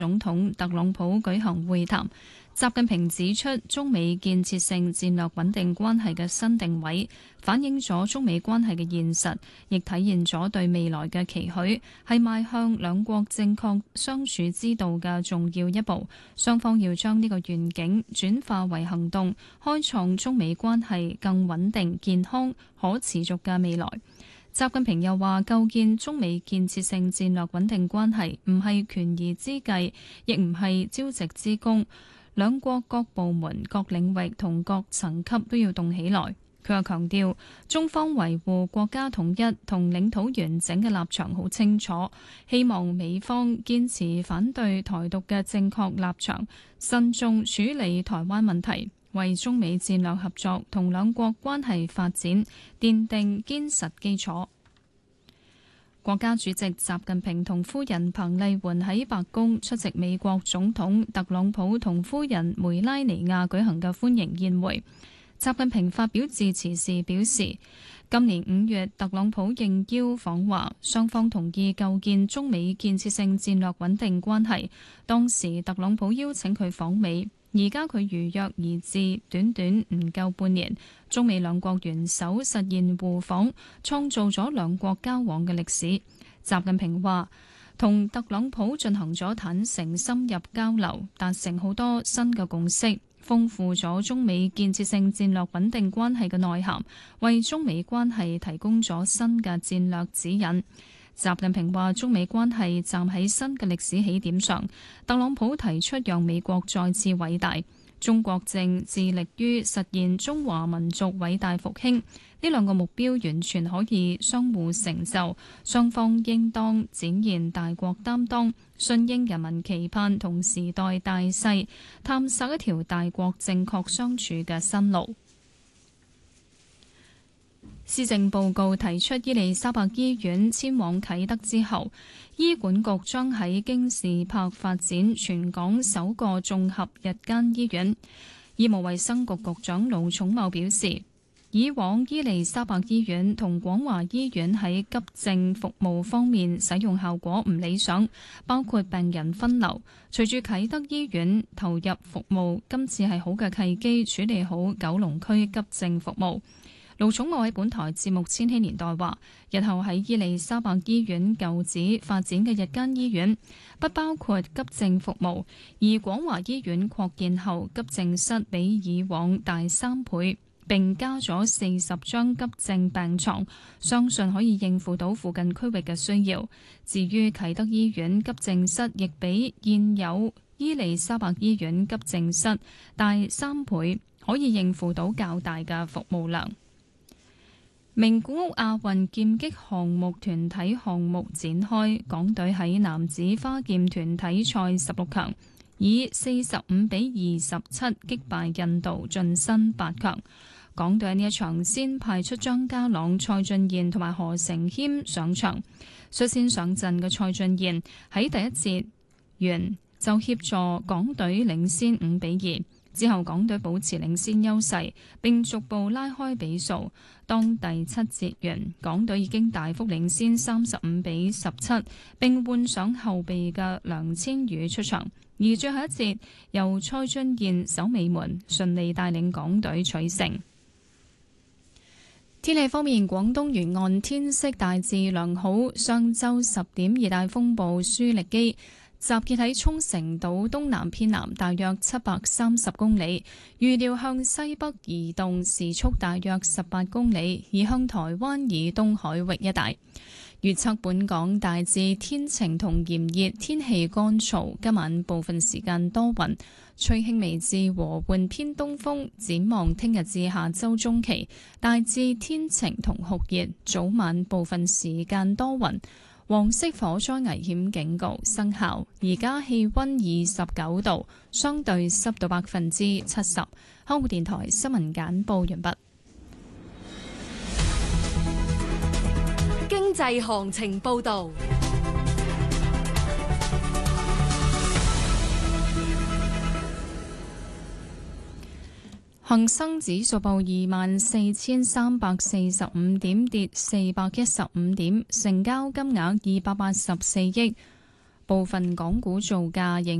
總統特朗普舉行會談。習近平指出，中美建設性戰略穩定關係嘅新定位，反映咗中美關係嘅現實，亦體現咗對未來嘅期許，係邁向兩國正確相處之道嘅重要一步。雙方要將呢個願景轉化為行動，開創中美關係更穩定、健康、可持續嘅未來。習近平又話，構建中美建設性戰略穩定關係唔係權宜之計，亦唔係朝夕之功。兩國各部門、各領域同各層級都要動起來。佢又強調，中方維護國家統一同領土完整嘅立場好清楚，希望美方堅持反對台獨嘅正確立場，慎重處理台灣問題，為中美戰略合作同兩國關係發展奠定堅實基礎。國家主席習近平同夫人彭麗媛喺白宮出席美國總統特朗普同夫人梅拉尼亞舉行嘅歡迎宴會。習近平發表致辭時表示，今年5月特朗普應邀訪華，雙方同意構建中美建設性戰略穩定關係。當時特朗普邀請佢訪美，而家佢如約而至，短短唔夠半年，中美兩國元首實現互訪，創造咗兩國交往嘅歷史。習近平話，同特朗普進行咗坦誠深入交流，達成好多新嘅共識，豐富咗中美建設性戰略穩定關係嘅內涵，為中美關係提供咗新嘅戰略指引。習近平話，中美關係站喺新嘅歷史起點上，特朗普提出讓美國再次偉大，中國正致力於實現中華民族偉大復興，呢兩個目標完全可以相互成就，雙方應當展現大國擔當，順應人民期盼同時代大勢，探索一條大國正確相處嘅新路。施政報告提出，伊利沙伯醫院遷往啟德之後，醫管局將喺京士柏發展全港首個綜合日間醫院。醫務衛生局局長盧寵茂表示，以往伊利沙伯醫院同廣華醫院喺急症服務方面使用效果唔理想，包括病人分流。隨住啟德醫院投入服務，今次係好嘅契機，處理好九龍區急症服務。盧寵茂喺本台節目《千禧年代》話，日後喺伊利沙伯醫院舊址發展嘅日間醫院不包括急症服務，而廣華醫院擴建後急症室比以往大3倍，並加咗40張急症病床，相信可以應付到附近區域嘅需要。至於啟德醫院急症室，亦比現有伊利沙伯醫院急症室大3倍，可以應付到較大嘅服務量。名古屋亞運劍擊項目團體項目展開，港隊喺男子花劍團體賽16強，以45-27擊敗印度，晉身8強。港隊呢一場先派出張家朗、蔡俊彥同埋何成謙上場。率先上陣嘅蔡俊彥喺第一節完就協助港隊領先5-2。之後港隊保持領先優勢，並逐步拉開比數。當第7節完，港隊已經大幅領先35-17，並換上後備嘅梁千羽出場。而最後一節由蔡俊彥守尾門，順利帶領港隊取勝。天氣方面，廣東沿岸天色大致良好。上晝10點，熱帶風暴舒力基集結喺沖繩島東南偏南大約730公里，預料向西北移動，時速大約18公里，移向台灣以東海域一帶。預測本港大致天晴同炎熱，天氣乾燥，今晚部分時間多雲，吹輕微至和緩偏東風。展望聽日至下周中期，大致天晴同酷熱，早晚部分時間多雲。黃色火災危險警告生效。而家氣溫29度，相對濕度70%。香港電台新聞簡報完畢。 經濟行情報道。恒生指數報24,345點，跌415點，成交金額284億。 部分港股造價仍